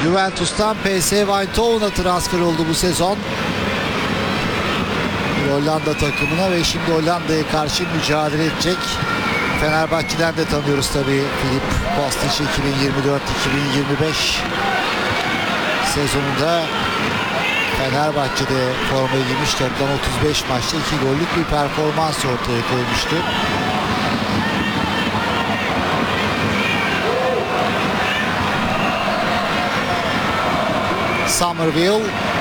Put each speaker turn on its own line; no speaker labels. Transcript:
Juventus'tan PSV Eindhoven'a transfer oldu bu sezon. Hollanda takımına ve şimdi Hollanda'ya karşı mücadele edecek. Fenerbahçe'den de tanıyoruz tabii Filip Kostic'i. 2024-2025 sezonunda Fenerbahçe'de forma giymiş, toplam 35 maçta 2 gollük bir performans ortaya koymuştu. Somerville